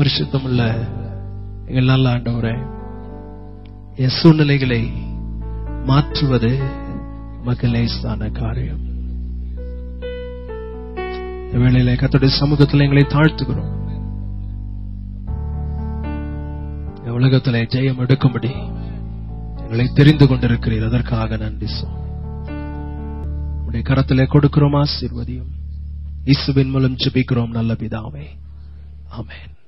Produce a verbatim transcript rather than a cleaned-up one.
பரிசுத்தமுள்ள எங்கள் நல்ல ஆண்டவரே, என் சூழ்நிலைகளை மாற்றுவது மக்கள் லேசான காரியம். வேளையிலே கர்த்தருடைய சமூகத்தில் எங்களை தாழ்த்துகிறோம். உலகத்திலே ஜெயம் எடுக்கும்படி எங்களை தெரிந்து கொண்டிருக்கிறீர். அதற்காக நன்றி சொல். உடைய கரத்திலே கொடுக்கிறோம், ஆசீர்வதியும். இயேசுவின் மூலம் ஜெபிக்கிறோம் நல்ல பிதாவே, ஆமென்.